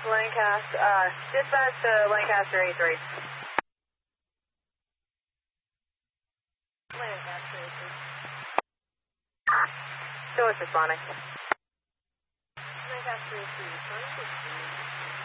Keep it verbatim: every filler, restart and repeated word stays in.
Lancaster, uh, dispatch to Lancaster eight three. Lancaster eight three. Still is responding. Lancaster eight three, responding to